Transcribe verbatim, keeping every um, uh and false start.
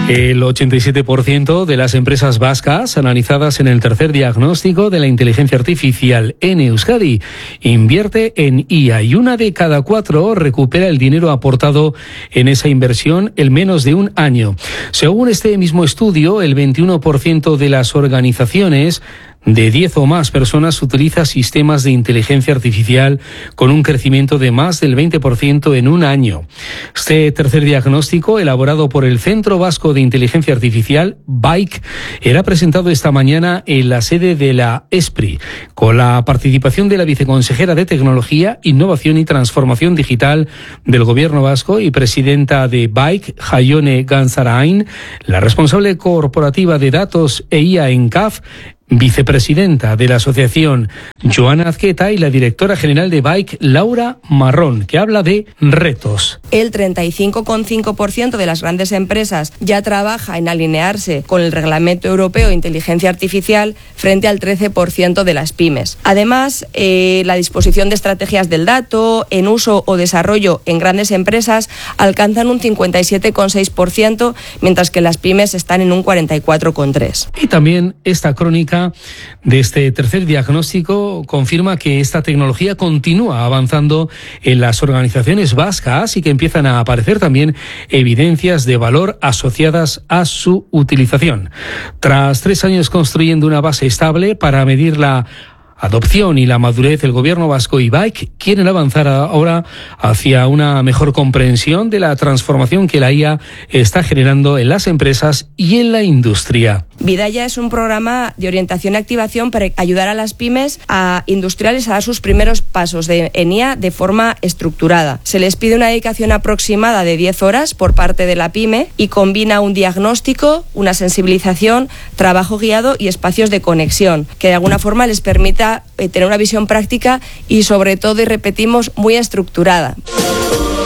El ochenta y siete por ciento de las empresas vascas analizadas en el tercer diagnóstico de la inteligencia artificial en Euskadi invierte en I A y una de cada cuatro recupera el dinero aportado en esa inversión en menos de un año. Según este mismo estudio, el veintiuno por ciento de las organizaciones de diez o más personas utiliza sistemas de inteligencia artificial con un crecimiento de más del veinte por ciento en un año. Este tercer diagnóstico, elaborado por el Centro Vasco de Inteligencia Artificial, B A I C, era presentado esta mañana en la sede de la ESPRI, con la participación de la viceconsejera de Tecnología, Innovación y Transformación Digital del Gobierno Vasco y presidenta de B A I C, Jaione Ganzarain, la responsable corporativa de datos e I A en C A F, vicepresidenta de la asociación, Joana Azqueta, y la directora general de B A I C, Laura Marrón, que habla de retos. El treinta y cinco coma cinco por ciento de las grandes empresas ya trabaja en alinearse con el Reglamento Europeo de Inteligencia Artificial frente al trece por ciento de las pymes. Además, eh, la disposición de estrategias del dato en uso o desarrollo en grandes empresas alcanzan un cincuenta y siete coma seis por ciento, mientras que las pymes están en un cuarenta y cuatro coma tres por ciento. Y también esta crónica de este tercer diagnóstico confirma que esta tecnología continúa avanzando en las organizaciones vascas y que empiezan a aparecer también evidencias de valor asociadas a su utilización. Tras tres años construyendo una base estable para medir la adopción y la madurez, el Gobierno vasco y B A I C quieren avanzar ahora hacia una mejor comprensión de la transformación que la I A está generando en las empresas y en la industria. Bidaya es un programa de orientación y activación para ayudar a las pymes a industriales a dar sus primeros pasos de, en I A de forma estructurada. Se les pide una dedicación aproximada de diez horas por parte de la pyme y combina un diagnóstico, una sensibilización, trabajo guiado y espacios de conexión, que de alguna forma les permita eh, tener una visión práctica y sobre todo, y repetimos, muy estructurada.